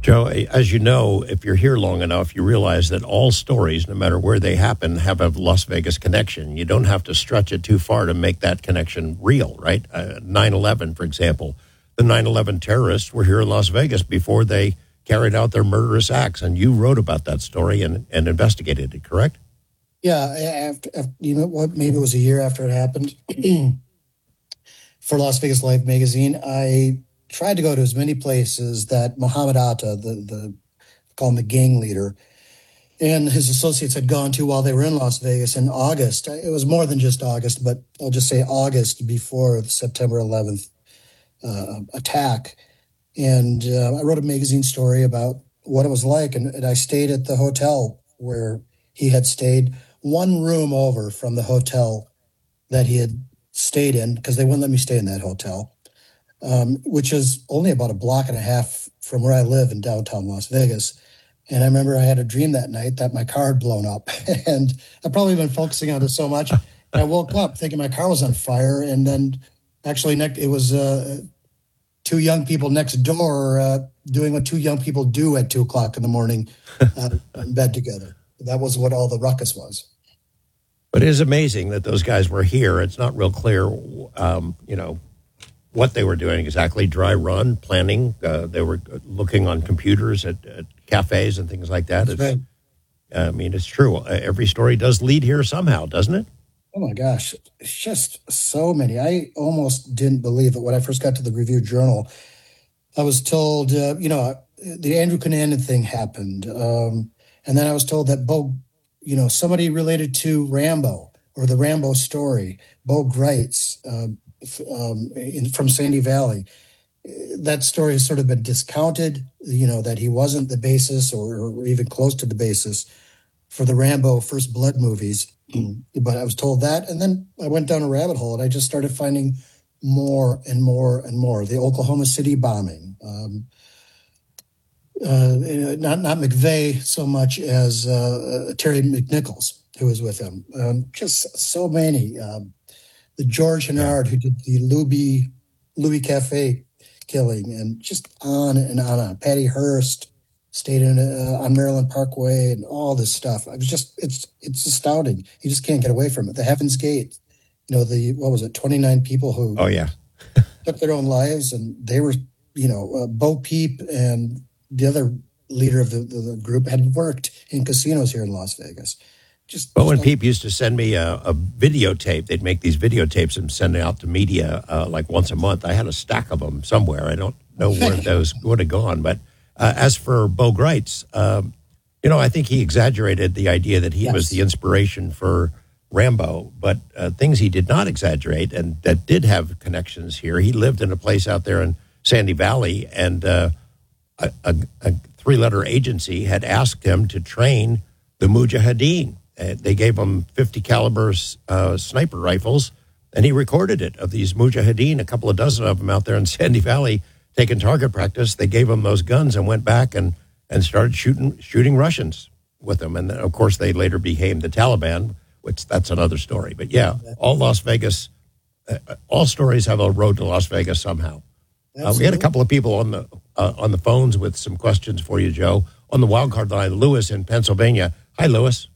Joe, as you know, if you're here long enough, you realize that all stories, no matter where they happen, have a Las Vegas connection. You don't have to stretch it too far to make that connection real, right? 9/11, for example. The 9/11 terrorists were here in Las Vegas before they carried out their murderous acts, and you wrote about that story and investigated it, correct? Yeah, after, you know what? Maybe it was a year after it happened. For Las Vegas Life magazine, I tried to go to as many places that Muhammad Atta, the call him the gang leader, and his associates had gone to while they were in Las Vegas in August. It was more than just August, but I'll just say August before the September 11th attack. And I wrote a magazine story about what it was like, and I stayed at the hotel where he had stayed, one room over from the hotel that he had stayed in, because they wouldn't let me stay in that hotel, which is only about a block and a half from where I live in downtown Las Vegas. And I remember I had a dream that night that my car had blown up, and I've probably been focusing on it so much. I woke up thinking my car was on fire, and then actually it was two young people next door doing what two young people do at 2:00 in the morning in bed together. That was what all the ruckus was. But it is amazing that those guys were here. It's not real clear, what they were doing exactly. Dry run, planning. They were looking on computers at cafes and things like that. Right. I mean, it's true. Every story does lead here somehow, doesn't it? Oh my gosh, it's just so many. I almost didn't believe it when I first got to the Review Journal. I was told, the Andrew Cunanan thing happened. And then I was told that somebody related to Rambo or the Rambo story, Bo Greitz from Sandy Valley. That story has sort of been discounted, that he wasn't the basis or even close to the basis for the Rambo First Blood movies. But I was told that, and then I went down a rabbit hole, and I just started finding more and more and more. The Oklahoma City bombing, not McVeigh so much as Terry McNichols, who was with him. Just so many. The George Hennard, who did the Louis Cafe killing, and just on and on. Patty Hearst stayed on Maryland Parkway, and all this stuff. It's astounding. You just can't get away from it. The Heaven's Gate, 29 people who took their own lives, and they were, Bo Peep and the other leader of the group had worked in casinos here in Las Vegas. Bo and Peep used to send me a videotape. They'd make these videotapes and send it out to media like once a month. I had a stack of them somewhere. I don't know where those would have gone, but as for Bo Greitz, I think he exaggerated the idea that he was the inspiration for Rambo, but things he did not exaggerate and that did have connections here. He lived in a place out there in Sandy Valley, and a three-letter agency had asked him to train the Mujahideen. They gave him 50 caliber sniper rifles, and he recorded it of these Mujahideen, a couple of dozen of them out there in Sandy Valley, taking target practice. They gave him those guns and went back and started shooting Russians with them. And, of course, they later became the Taliban, which that's another story. But, all Las Vegas, all stories have a road to Las Vegas somehow. We had a couple of people on the phones with some questions for you, Joe. On the wildcard line, Lewis in Pennsylvania. Hi, Lewis.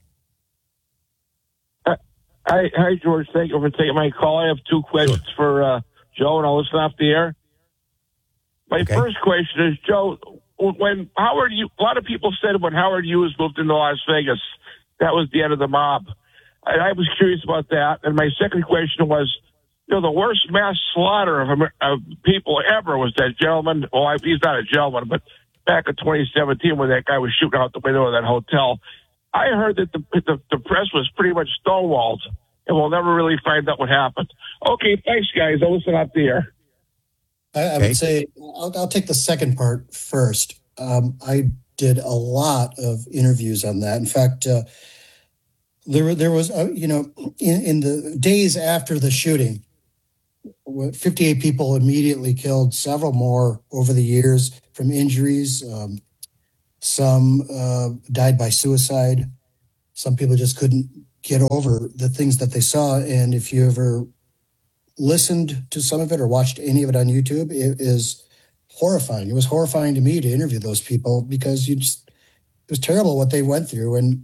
Hi, George. Thank you for taking my call. I have two questions for Joe, and I'll listen off the air. My first question is, Joe, when a lot of people said when Howard Hughes moved into Las Vegas, that was the end of the mob. I was curious about that. And my second question was, the worst mass slaughter of people ever was that gentleman. Well, he's not a gentleman, but back in 2017 when that guy was shooting out the window of that hotel, I heard that the press was pretty much stonewalled, and we'll never really find out what happened. Okay, thanks, guys. I'll listen up the air. I would say I'll take the second part first. I did a lot of interviews on that. In fact, there was, in the days after the shooting, 58 people immediately killed, several more over the years from injuries. Some died by suicide. Some people just couldn't get over the things that they saw. And if you ever listened to some of it or watched any of it on YouTube, it is horrifying. It was horrifying to me to interview those people because it was terrible what they went through. And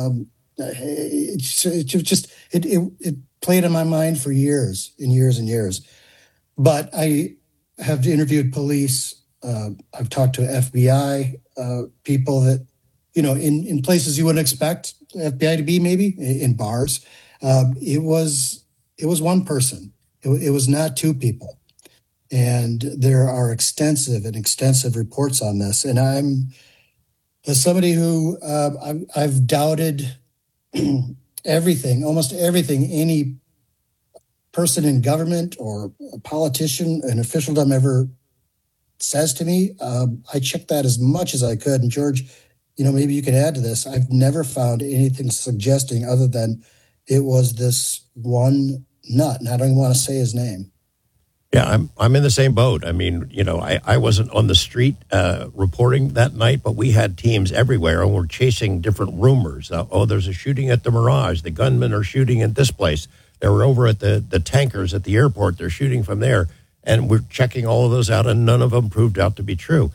it played in my mind for years and years and years. But I have interviewed police. I've talked to FBI people that, in places you wouldn't expect FBI to be, maybe in bars. It was one person. It was not two people. And there are extensive reports on this. And I'm, as somebody who I've doubted everything, almost everything any person in government or a politician, an officialdom ever says to me. I checked that as much as I could. And George, maybe you can add to this. I've never found anything suggesting other than it was this one nut, and I don't even want to say his name. Yeah, I'm in the same boat. I mean, I wasn't on the street reporting that night, but we had teams everywhere, and we're chasing different rumors. There's a shooting at the Mirage. The gunmen are shooting at this place. They were over at the tankers at the airport. They're shooting from there, and we're checking all of those out, and none of them proved out to be true.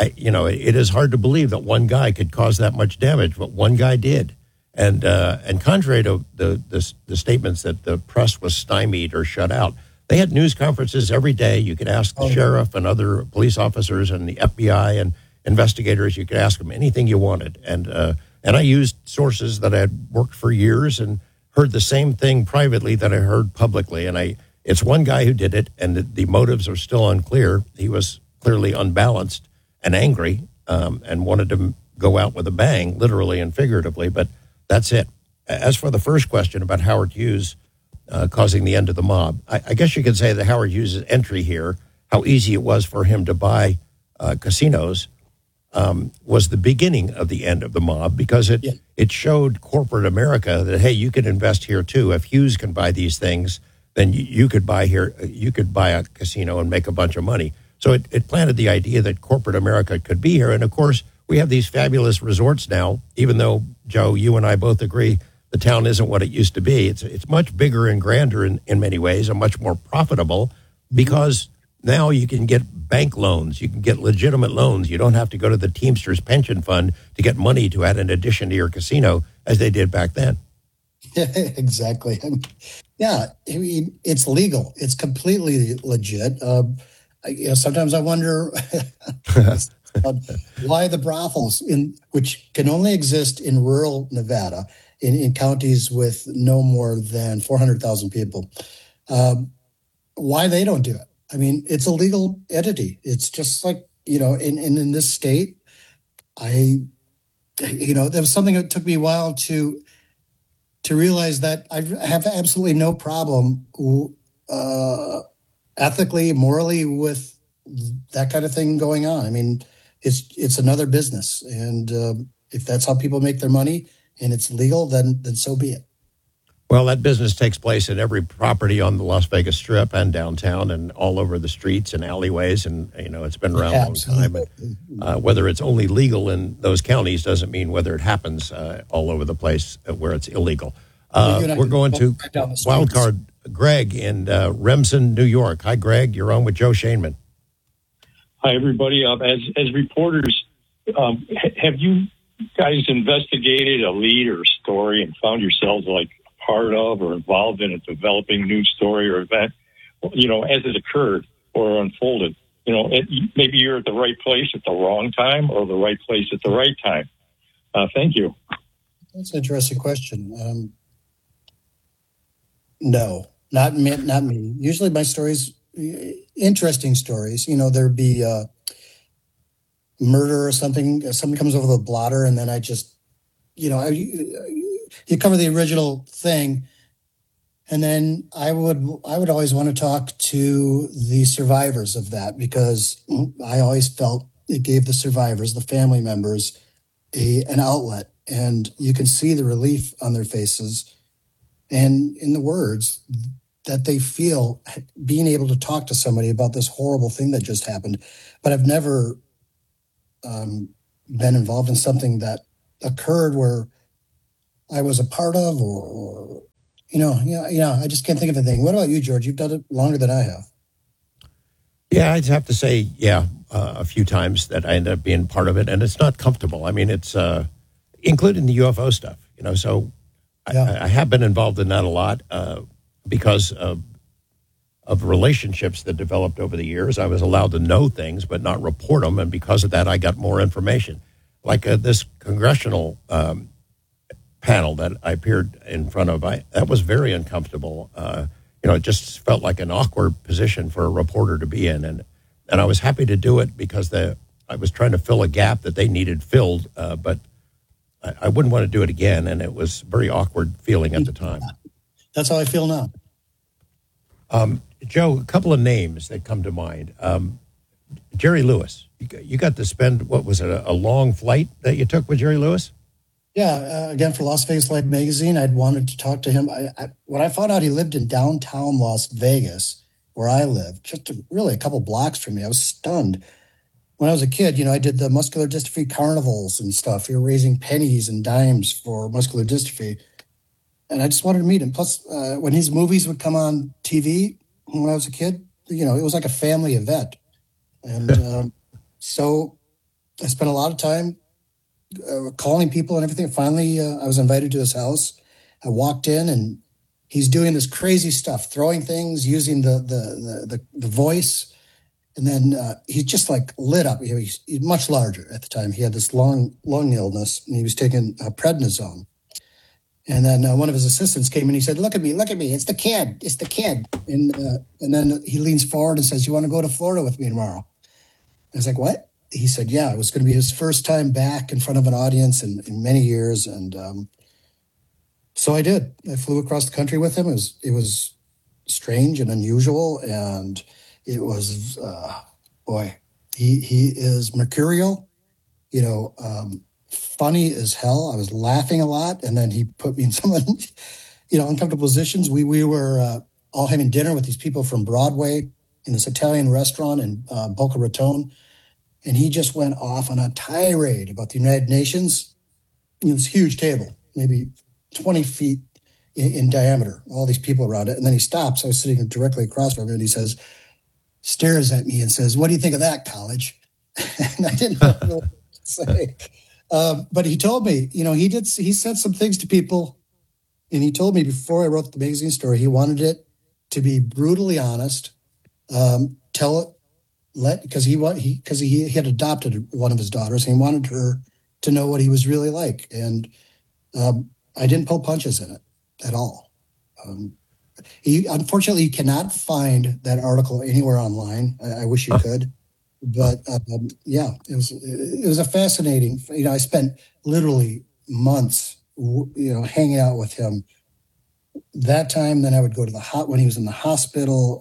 It is hard to believe that one guy could cause that much damage, but one guy did. And contrary to the statements that the press was stymied or shut out, they had news conferences every day. You could ask the sheriff and other police officers and the FBI and investigators. You could ask them anything you wanted. And I used sources that I had worked for years and heard the same thing privately that I heard publicly. And it's one guy who did it, and the motives are still unclear. He was clearly unbalanced and angry and wanted to go out with a bang, literally and figuratively. But that's it. As for the first question about Howard Hughes causing the end of the mob, I guess you could say that Howard Hughes' entry here, how easy it was for him to buy casinos, was the beginning of the end of the mob, because it showed corporate America that, hey, you can invest here too. If Hughes can buy these things, then you could buy here. You could buy a casino and make a bunch of money. So it planted the idea that corporate America could be here. And of course, we have these fabulous resorts now, even though, Joe, you and I both agree the town isn't what it used to be. It's much bigger and grander in many ways and much more profitable, because now you can get bank loans. You can get legitimate loans. You don't have to go to the Teamsters pension fund to get money to add an addition to your casino as they did back then. Yeah, exactly. Yeah, I mean, it's legal. It's completely legit. Sometimes I wonder why the brothels, which can only exist in rural Nevada, in counties with no more than 400,000 people, why they don't do it. I mean, it's a legal entity. It's just like, in this state, there was something that took me a while to realize that I have absolutely no problem ethically, morally with that kind of thing going on. I mean, it's another business. And if that's how people make their money and it's legal, then so be it. Well, that business takes place in every property on the Las Vegas Strip and downtown and all over the streets and alleyways. And, it's been around a long time. But whether it's only legal in those counties doesn't mean whether it happens all over the place where it's illegal. We're going to Wildcard Greg in Remsen, New York. Hi, Greg. You're on with Joe Shainman. Hi, everybody. As reporters, have you guys investigated a lead or story and found yourselves part of or involved in a developing news story or event, as it occurred or unfolded? Maybe you're at the right place at the wrong time or the right place at the right time. Thank you. That's an interesting question. No, not me. Usually my stories, interesting stories, there'd be murder or something. Something comes over the blotter, and then I just, you cover the original thing, and then I would always want to talk to the survivors of that, because I always felt it gave the survivors, the family members, an outlet, and you can see the relief on their faces and in the words that they feel being able to talk to somebody about this horrible thing that just happened. But I've never been involved in something that occurred where I was a part of, or I just can't think of anything. What about you, George? You've done it longer than I have. Yeah, I'd have to say, a few times that I ended up being part of it, and it's not comfortable. I mean, it's including the UFO stuff, so I have been involved in that a lot because of relationships that developed over the years. I was allowed to know things but not report them, and because of that, I got more information. Like this congressional panel that I appeared in front of, that was very uncomfortable. It just felt like an awkward position for a reporter to be in, and I was happy to do it because I was trying to fill a gap that they needed filled, but I wouldn't want to do it again, and it was a very awkward feeling at the time. That's how I feel now. Joe, a couple of names that come to mind. Jerry Lewis. You got to spend, what was it, a long flight that you took with Jerry Lewis? Yeah, again, for Las Vegas Life magazine, I'd wanted to talk to him. When I found out he lived in downtown Las Vegas, where I live, just really a couple blocks from me, I was stunned. When I was a kid, I did the muscular dystrophy carnivals and stuff. You're raising pennies and dimes for muscular dystrophy. And I just wanted to meet him. Plus, when his movies would come on TV when I was a kid, it was like a family event. And so I spent a lot of time calling people and everything. Finally, I was invited to his house. I walked in, and he's doing this crazy stuff, throwing things, using the voice. And then he just like lit up. He's much larger at the time. He had this lung illness, and he was taking prednisone. And then one of his assistants came in. He said, look at me. It's the kid. And then he leans forward and says, you want to go to Florida with me tomorrow? I was like, what? He said, yeah, it was going to be his first time back in front of an audience in many years. And so I did. I flew across the country with him. It was strange and unusual. And it was, he is mercurial, funny as hell. I was laughing a lot. And then he put me in some, uncomfortable positions. We were all having dinner with these people from Broadway in this Italian restaurant in Boca Raton. And he just went off on a tirade about the United Nations. This huge table, maybe 20 feet in diameter, all these people around it. And then he stops. I was sitting directly across from him, and he stares at me and says, what do you think of that, college? And I didn't know what to say. But he told me, he said some things to people. And he told me before I wrote the magazine story, he wanted it to be brutally honest. Because he had adopted one of his daughters, and he wanted her to know what he was really like. And I didn't pull punches in it at all. Unfortunately, you cannot find that article anywhere online. I wish you could, but it was a fascinating. I spent literally months, hanging out with him. That time, then I would go to when he was in the hospital.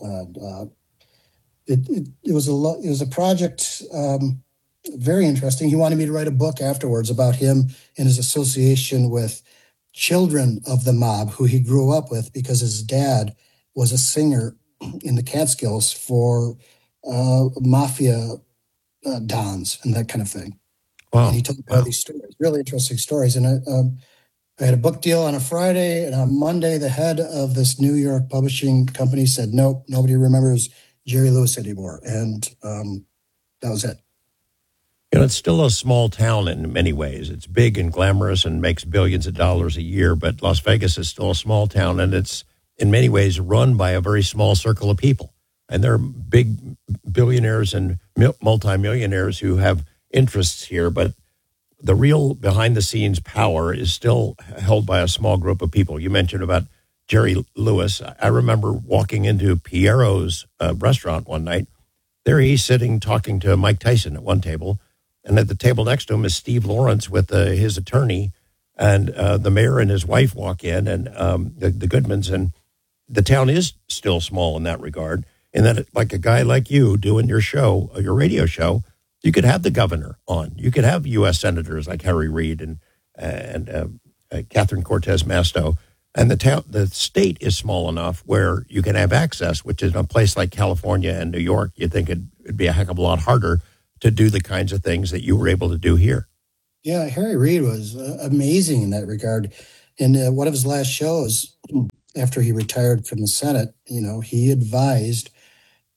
It was a project, very interesting. He wanted me to write a book afterwards about him and his association with children of the mob who he grew up with, because his dad was a singer in the Catskills for mafia dons and that kind of thing. Wow. And he told me all these stories, really interesting stories. And I had a book deal on a Friday, and on Monday, the head of this New York publishing company said, nope, nobody remembers Jerry Lewis anymore. And that was it. It's still a small town in many ways. It's big and glamorous and makes billions of dollars a year, but Las Vegas is still a small town, and it's in many ways run by a very small circle of people. And they're big billionaires and multimillionaires who have interests here, but the real behind-the-scenes power is still held by a small group of people. You mentioned about Jerry Lewis. I remember walking into Piero's restaurant one night. There he's sitting talking to Mike Tyson at one table, and at the table next to him is Steve Lawrence with his attorney, and the mayor and his wife walk in, and the Goodmans. And the town is still small in that regard, and that like a guy like you doing your show, your radio show, you could have the governor on. You could have U.S. senators like Harry Reid and Catherine Cortez Masto. And the state is small enough where you can have access, which is a place like California and New York. You'd think it'd be a heck of a lot harder to do the kinds of things that you were able to do here. Yeah, Harry Reid was amazing in that regard. In one of his last shows, after he retired from the Senate, he advised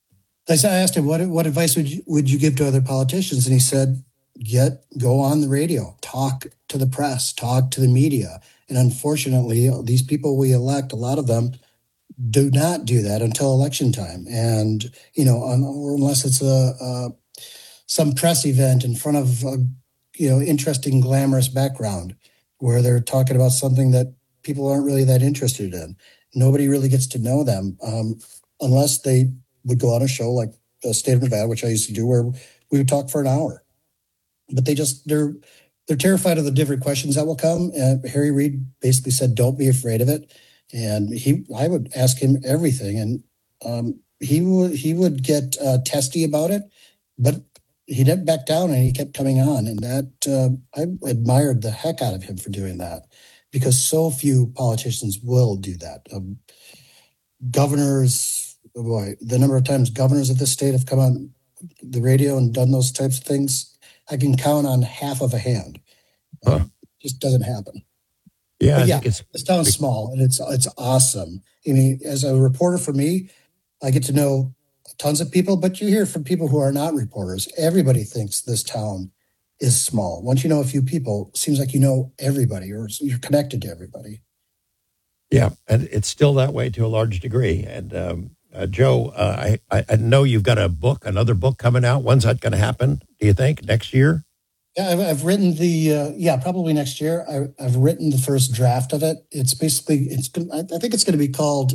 I asked him, what advice would you give to other politicians? And he said, go on the radio, talk to the press, talk to the media. And unfortunately, these people we elect, a lot of them do not do that until election time. And, unless it's some press event in front of interesting, glamorous background where they're talking about something that people aren't really that interested in. Nobody really gets to know them unless they would go on a show like State of Nevada, which I used to do, where we would talk for an hour. But they're terrified of the different questions that will come. Harry Reid basically said, "Don't be afraid of it." And I would ask him everything, and he would get testy about it, but he didn't back down, and he kept coming on. And that I admired the heck out of him for doing that, because so few politicians will do that. Governors, the number of times governors of this state have come on the radio and done those types of things, I can count on half of a hand. Just doesn't happen. Yeah, I think it's down small, and it's awesome. I mean, as a reporter, for me, I get to know tons of people, but you hear from people who are not reporters. Everybody thinks this town is small. Once you know a few people, it seems like you know everybody, or you're connected to everybody. Yeah, and it's still that way to a large degree. And Joe, I know you've got another book coming out. When's that going to happen, do you think, next year? Yeah, I've written probably next year. I've written the first draft of it. It's basically, I think it's going to be called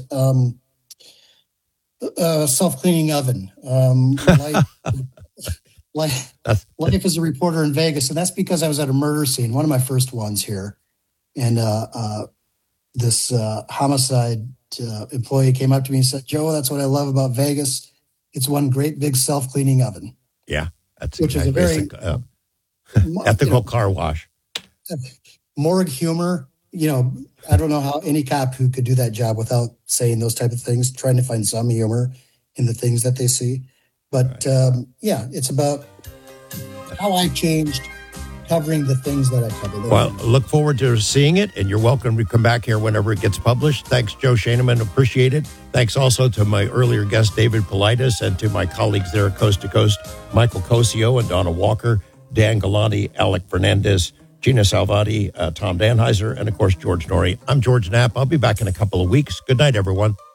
Self-Cleaning Oven. Life as a reporter in Vegas. And that's because I was at a murder scene, one of my first ones here. And this homicide employee came up to me and said, "Joe, that's what I love about Vegas. It's one great big self-cleaning oven." Yeah, that's which is a very ethical car wash. Morgue humor. I don't know how any cop who could do that job without saying those type of things, trying to find some humor in the things that they see. But it's about how I changed covering the things that I covered. Well, look forward to seeing it, and you're welcome to come back here whenever it gets published. Thanks, Joe Schoeneman. Appreciate it. Thanks also to my earlier guest, David Paulides, and to my colleagues there at Coast to Coast, Michael Cosio and Donna Walker, Dan Galante, Alec Fernandez, Gina Salvati, Tom Danheiser, and, of course, George Norrie. I'm George Knapp. I'll be back in a couple of weeks. Good night, everyone.